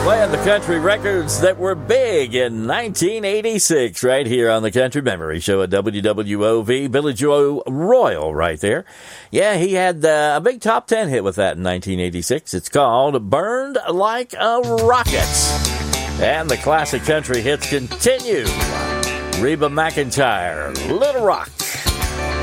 Playing the country records that were big in 1986 right here on the Country Memory Show at WWOV. Billy Joe Royal right there. Yeah, he had a big top 10 hit with that in 1986. It's called Burned Like a Rocket. And the classic country hits continue. Reba McEntire, Little Rock.